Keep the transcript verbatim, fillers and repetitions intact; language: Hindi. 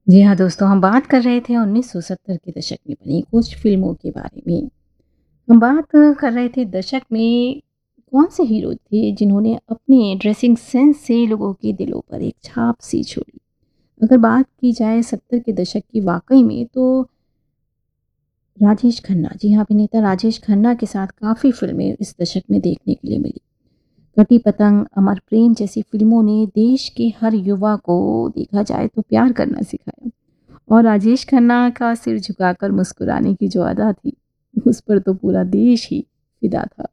जी हाँ दोस्तों, हम बात कर रहे थे उन्नीस सौ सत्तर के दशक में बनी कुछ फ़िल्मों के बारे में। हम बात कर रहे थे दशक में कौन से हीरो थे जिन्होंने अपने ड्रेसिंग सेंस से लोगों के दिलों पर एक छाप सी छोड़ी। अगर बात की जाए सत्तर के दशक की वाक़ई में तो राजेश खन्ना, जी हाँ, अभिनेता राजेश खन्ना के साथ काफ़ी फ़िल्में इस दशक में देखने के लिए मिली। कटी पतंग, अमर प्रेम जैसी फ़िल्मों ने देश के हर युवा को देखा जाए तो प्यार करना सिखाया। और राजेश खन्ना का सिर झुकाकर मुस्कुराने की जो अदा थी, उस पर तो पूरा देश ही फ़िदा था।